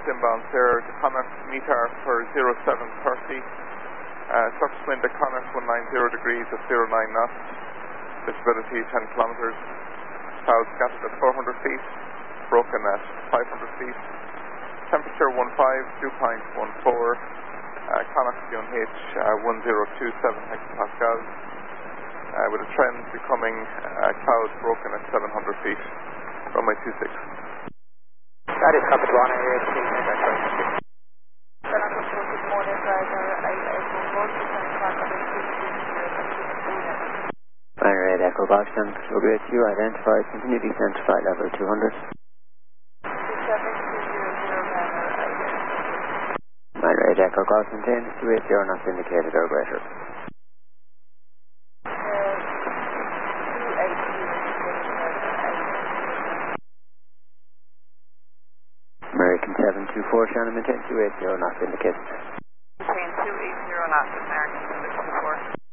inbound there. The Connacht METAR for 0730. Surface wind at Connacht 190 degrees at 09 knots. Visibility 10 kilometers. Clouds scattered at 400 feet. Broken at 500 feet. Temperature 15, dew point 14. Connacht QNH 1027 hectopascals. With a trend becoming clouds broken at 700 feet. Runway 26. That is Captain 1 area 3. Good morning, driver. I will go to Red Echo Boston, we'll be with you, identified, continue descent to flight level 200. 7200 Red Echo Constantine, 280 knots indicated or greater. American 724, Shannon, maintain 280 knots indicated. Maintain 280 knots, American 724.